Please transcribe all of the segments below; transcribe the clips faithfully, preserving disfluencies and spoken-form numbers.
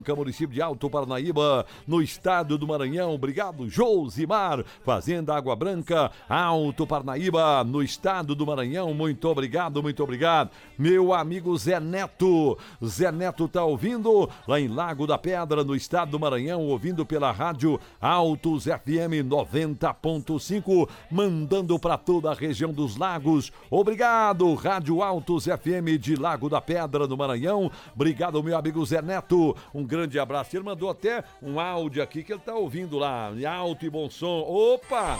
município de Alto Parnaíba, no estado do Maranhão. Obrigado, Josimar, Fazenda Água Branca, Alto Parnaíba, no estado do Maranhão. Muito obrigado, muito obrigado. Meu amigo Zé Neto, Zé Neto tá ouvindo lá em Lago da Pedra, no estado do Maranhão, ouvindo pela rádio Altos F M noventa ponto cinco, mandando para toda a região dos lagos. Obrigado, Rádio Altos F M de Lago da Pedra, no Maranhão. Obrigado, meu amigo Zé Neto. Um grande abraço. Ele mandou até um áudio aqui que ele tá ouvindo lá, em alto e bom som. Opa!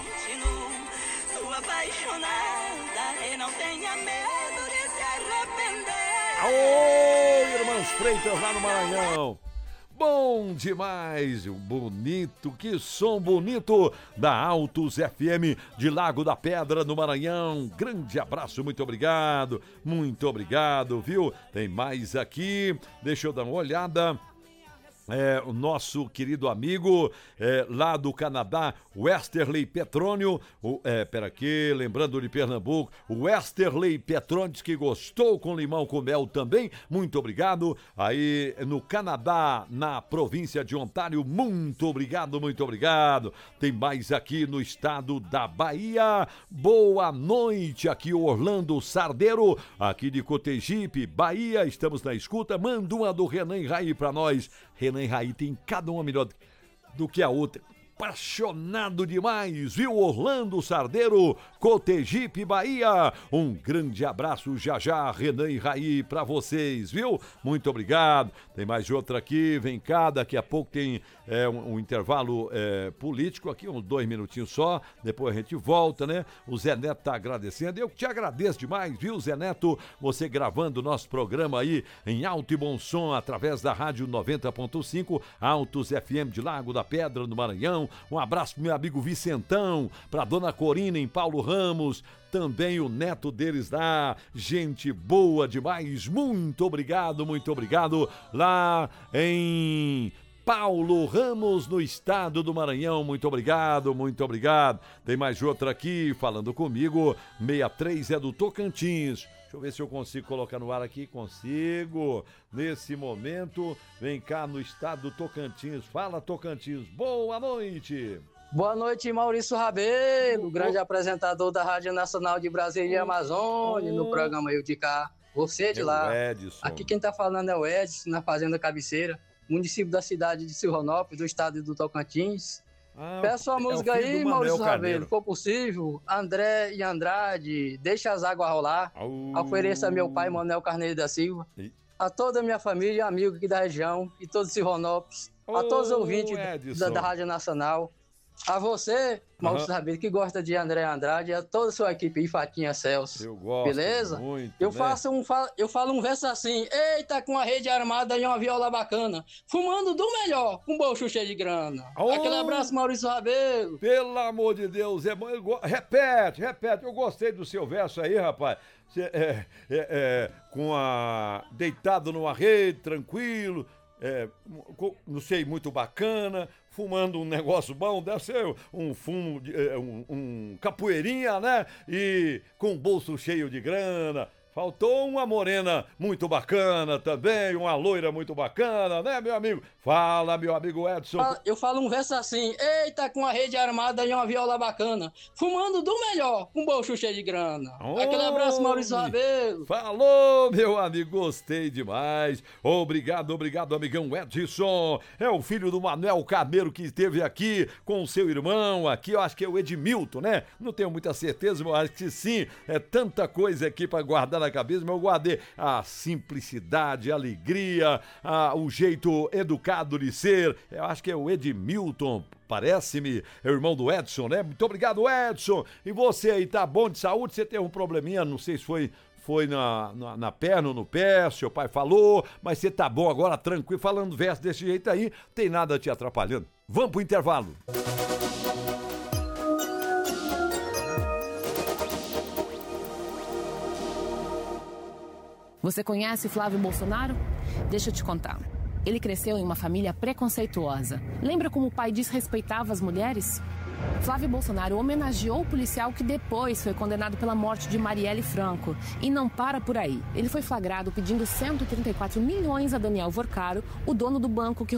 Sua apaixonada e não tenha medo de se arrepender. Aô, irmãs Freitas lá no Maranhão. Bom demais, bonito, que som bonito da Altos F M de Lago da Pedra, no Maranhão. Grande abraço, muito obrigado, muito obrigado, viu? Tem mais aqui, deixa eu dar uma olhada. É, o nosso querido amigo é, lá do Canadá, Westerley Petrônio, o, é, pera aqui, lembrando de Pernambuco, o Westerley Petrônio diz que gostou com limão com mel também, muito obrigado. Aí no Canadá, na província de Ontário, muito obrigado, muito obrigado. Tem mais aqui no estado da Bahia, boa noite, aqui Orlando Sardeiro, aqui de Cotegipe, Bahia, estamos na escuta. Manda uma do Renan Raí pra nós. Renan Raí tem cada uma melhor do que a outra. Apaixonado demais, viu? Orlando Sardeiro, Cotegipe, Bahia. Um grande abraço já já, Renan e Raí, pra vocês, viu? Muito obrigado. Tem mais outra aqui, vem cá, daqui a pouco tem é, um, um intervalo é, político aqui, uns dois minutinhos só, depois a gente volta, né? O Zé Neto tá agradecendo, eu te agradeço demais, viu, Zé Neto? Você gravando o nosso programa aí em alto e bom som, através da rádio noventa ponto cinco, Altos F M de Lago da Pedra, no Maranhão. Um abraço pro meu amigo Vicentão, pra dona Corina em Paulo Ramos, também o neto deles lá, gente boa demais, muito obrigado, muito obrigado, lá em Paulo Ramos, no estado do Maranhão, muito obrigado, muito obrigado. Tem mais outra aqui, falando comigo, sessenta e três é do Tocantins. Deixa eu ver se eu consigo colocar no ar aqui. Consigo. Nesse momento, vem cá no estado do Tocantins. Fala, Tocantins. Boa noite. Boa noite, Maurício Rabelo, grande oh. apresentador da Rádio Nacional de Brasília e Amazônia, oh. no programa Eu de Cá. Você de é lá. Edson. Aqui quem tá falando é o Edson, na Fazenda Cabeceira, município da cidade de Silvanópolis, do estado do Tocantins. Ah, Peço a música é aí, Maurício Rabelo, se for possível, André e Andrade, Deixa as Águas Rolar, uh... ofereça a meu pai, Manuel Carneiro da Silva, e... a toda a minha família, amigo aqui da região, e todos os Silvanópolis, oh, a todos os ouvintes da, da Rádio Nacional, a você, Maurício uhum. Rabelo, que gosta de André Andrade, a toda a sua equipe aí, Fatinha Celso. Eu gosto. Beleza? Muito, eu, né? faço um, eu falo um verso assim: eita, com a rede armada e uma viola bacana, fumando do melhor, com bolso cheio de grana. Oh, aquele abraço, Maurício Rabelo. Pelo amor de Deus, é bom. Go... Repete, repete. Eu gostei do seu verso aí, rapaz. Cê, é, é, é, com a. Deitado numa rede, tranquilo. É, não sei, muito bacana, fumando um negócio bom, deve ser um fumo, de, um, um capoeirinha, né? E com o bolso cheio de grana. Faltou uma morena muito bacana também, uma loira muito bacana, né, meu amigo? Fala, meu amigo Edson. Eu falo um verso assim: eita, com a rede armada e uma viola bacana, fumando do melhor, com bolso cheio de grana. Oh, aquele abraço, Maurício Rabelo. Falou, meu amigo, gostei demais. Obrigado, obrigado, amigão Edson. É o filho do Manuel Carneiro que esteve aqui com o seu irmão, aqui eu acho que é o Edmilton, né? Não tenho muita certeza, mas acho que sim. É tanta coisa aqui pra guardar na cabeça, mas eu guardei a simplicidade, a alegria, a, o jeito educado de ser. Eu acho que é o Edmilton, parece-me, é o irmão do Edson, né? Muito obrigado, Edson. E você aí, tá bom de saúde? Você teve um probleminha, não sei se foi... Foi na, na, na perna ou no pé, seu pai falou, mas você tá bom agora, tranquilo, falando verso desse jeito aí, tem nada te atrapalhando. Vamos pro intervalo. Você conhece Flávio Bolsonaro? Deixa eu te contar. Ele cresceu em uma família preconceituosa. Lembra como o pai desrespeitava as mulheres? Flávio Bolsonaro homenageou o policial que depois foi condenado pela morte de Marielle Franco. E não para por aí. Ele foi flagrado pedindo cento e trinta e quatro milhões a Daniel Vorcaro, o dono do banco que